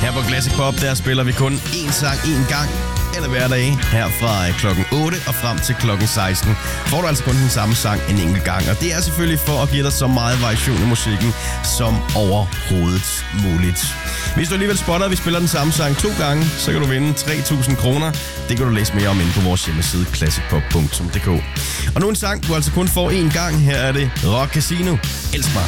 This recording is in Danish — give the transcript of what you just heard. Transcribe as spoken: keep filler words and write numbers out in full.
Her på Classic Pop, der spiller vi kun én sang én gang. Alle hverdage her fra klokken otte og frem til klokken seksten får du altså kun den samme sang en enkelt gang. Og det er selvfølgelig for at give dig så meget variation i musikken som overhovedet muligt. Hvis du alligevel spotter, at vi spiller den samme sang to gange, så kan du vinde tre tusind kroner. Det kan du læse mere om inde på vores hjemmeside classic pop punktum d k. Og nu en sang, du altså kun får én gang. Her er det Rock Casino. Elsk mig.